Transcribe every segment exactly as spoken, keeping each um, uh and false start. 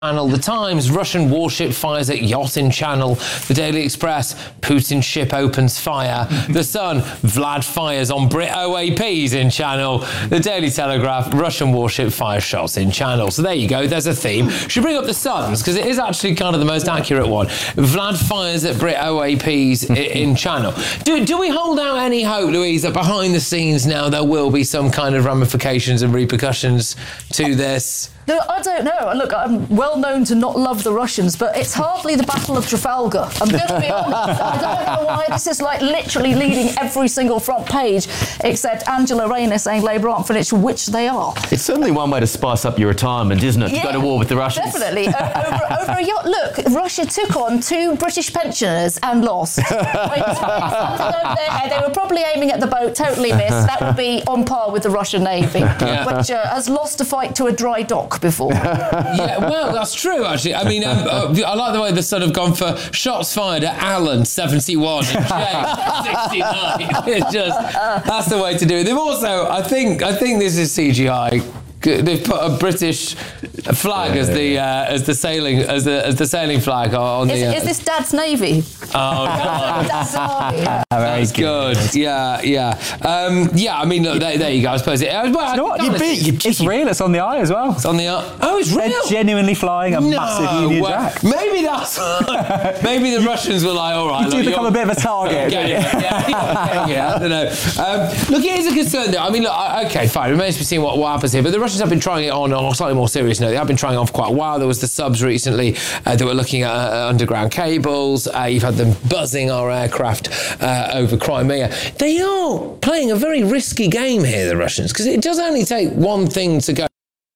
Channel, The Times, Russian warship fires at yacht in Channel. The Daily Express, Putin ship opens fire. The Sun, Vlad fires on Brit O A Ps in Channel. The Daily Telegraph, Russian warship fires shots in Channel. So there you go, there's a theme. Should bring up the Sun's, because it is actually kind of the most accurate one. Vlad fires at Brit O A Ps in Channel. Do, do we hold out any hope, Louise, that behind the scenes now there will be some kind of ramifications and repercussions to this? No, I don't know. Look, I'm well known to not love the Russians, but it's hardly the Battle of Trafalgar. I'm going to be honest. I don't know why this is like literally leading every single front page, except Angela Rayner saying Labour aren't finished, which they are. It's certainly one way to spice up your retirement, isn't it? Yeah, to go to war with the Russians. Definitely. over, over a yacht. Look, Russia took on two British pensioners and lost. They were probably aiming at the boat, totally missed. That would be on par with the Russian Navy, yeah. which uh, has lost a fight to a dry dock before. Yeah, well, that's true, actually. I mean, um, uh, I like the way the Sun have gone for shots fired at Allen, seventy-one, and James, sixty-nine. It's just, that's the way to do it. They've also, I think, I think this is C G I. They've put a British flag yeah, as the uh, as the sailing as the as the sailing flag on is, the. Uh, is this Dad's Navy? Oh, God. Dad's Army. Yeah, that's good. good. Yeah, yeah, um, yeah. I mean, look, there, there you go. I suppose it. Well, you know what? You beat, you, it's real. It's on the eye as well. It's on the eye. Oh, it's real. They're genuinely flying a no, massive Union well, Jack. Maybe that's. Maybe the Russians were like, all right. You do look, become a bit of a target. yeah, yeah, yeah, yeah, yeah, I don't know. Um, look, it is a concern though. I mean, look, okay, fine. It remains to be seen what, what happens here. But the Russians have been trying it on. On a slightly more serious note, they have been trying on for quite a while. There was the subs recently uh, that were looking at uh, underground cables. Uh, you've had them buzzing our aircraft uh, over Crimea. They are playing a very risky game here, the Russians, because it does only take one thing to go.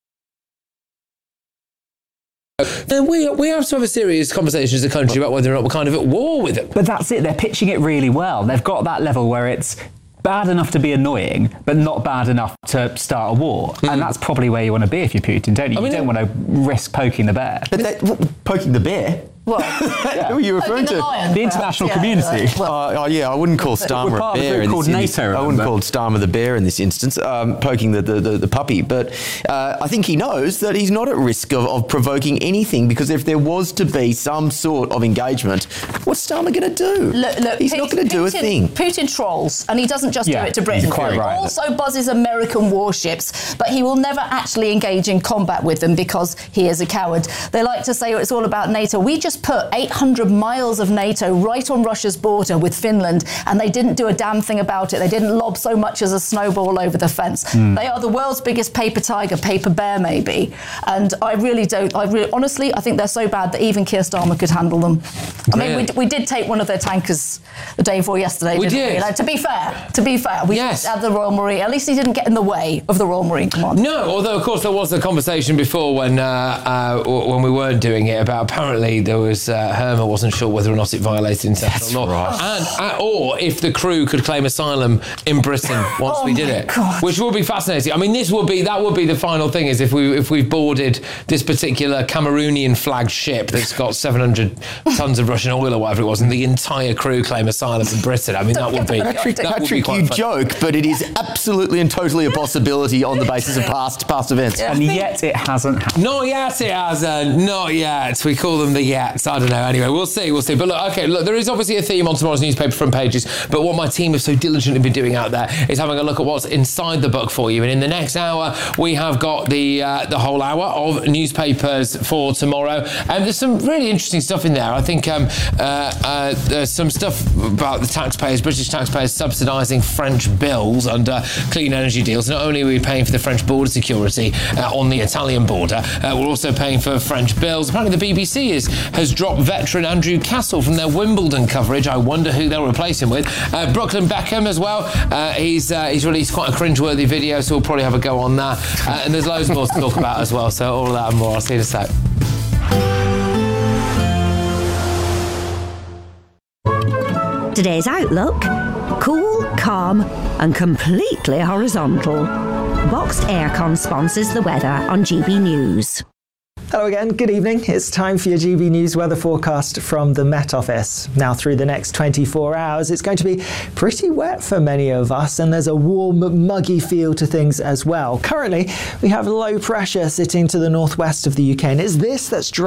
Then we we have to have a serious conversation as a country about whether or not we're kind of at war with them. But that's it. They're pitching it really well. They've got that level where it's bad enough to be annoying, but not bad enough to start a war. Mm. And that's probably where you want to be if you're Putin, don't you? I mean, you don't want to risk poking the bear. But that, poking the bear? What? Yeah. Who are you referring to? Lion, the international yeah, community. Well, uh, oh yeah, I wouldn't call Starmer a bear. In called this, NATO. I wouldn't call Starmer the bear in this instance, um, poking the, the, the, the puppy. But uh, I think he knows that he's not at risk of, of provoking anything, because if there was to be some sort of engagement, what's Starmer going to do? Look, look, he's Putin, not going to do Putin, a thing. Putin trolls, and he doesn't just yeah, do it to Britain. Quite he right. also buzzes American warships, but he will never actually engage in combat with them because he is a coward. They like to say it's all about NATO. We just put eight hundred miles of NATO right on Russia's border with Finland, and they didn't do a damn thing about it. They didn't lob so much as a snowball over the fence. Mm. They are the world's biggest paper tiger, paper bear maybe, and I really don't, I really, honestly, I think they're so bad that even Keir Starmer could handle them. I mean, we, we did take one of their tankers the day before yesterday, we didn't did. we? Like, to be fair, to be fair, we yes. had the Royal Marine, at least he didn't get in the way of the Royal Marine Command. No, although of course there was a conversation before when uh, uh, when we weren't doing it about apparently there was, uh, Herman wasn't sure whether or not it violated international law, right. and uh, or if the crew could claim asylum in Britain once oh we did it, God. which would be fascinating. I mean, this would be that would be the final thing, is if we if we've boarded this particular Cameroonian flagged ship that's got seven hundred tons of Russian oil or whatever it was, and the entire crew claim asylum in Britain. I mean, that would be Patrick, that Patrick would be quite you fun. joke, but it is absolutely and totally a possibility on the basis of past past events. And yet it hasn't happened. Not yet, it hasn't. Not yet. We call them the yets. I don't know. Anyway, we'll see. We'll see. But look, okay, look, there is obviously a theme on tomorrow's newspaper front pages, but what my team have so diligently been doing out there is having a look at what's inside the book for you. And in the next hour, we have got the uh, the whole hour of newspapers for tomorrow. And there's some really interesting stuff in there. I think um, uh, uh, there's some stuff about the taxpayers, British taxpayers subsidising French bills under clean energy deals. Not only are we paying for the French border security uh, on the Italian border, uh, we're also paying for French bills. Apparently the B B C is, has dropped veteran Andrew Castle from their Wimbledon coverage. I wonder who they'll replace him with. Uh, Brooklyn Beckham as well. Uh, he's uh, he's released quite a cringeworthy video, so we'll probably have a go on that. Uh, and there's loads more to talk about as well. So all of that and more. I'll see you in a sec. Today's outlook: cool, calm and completely horizontal. Boxed Aircon sponsors the weather on G B News. Hello again, good evening. It's time for your G B News weather forecast from the Met Office. Now, through the next twenty-four hours, it's going to be pretty wet for many of us, and there's a warm, muggy feel to things as well. Currently, we have low pressure sitting to the northwest of the U K, and it's this that's